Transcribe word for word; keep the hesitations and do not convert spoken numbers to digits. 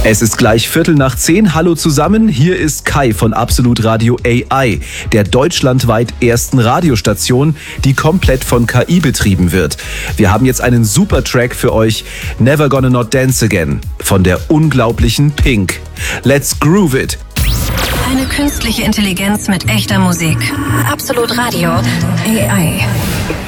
Es ist gleich Viertel nach zehn. Hallo zusammen, hier ist Kai von Absolut Radio A I, der deutschlandweit ersten Radiostation, die komplett von K I betrieben wird. Wir haben jetzt einen super Track für euch, Never Gonna Not Dance Again, von der unglaublichen Pink. Let's groove it! Eine künstliche Intelligenz mit echter Musik. Absolut Radio A I.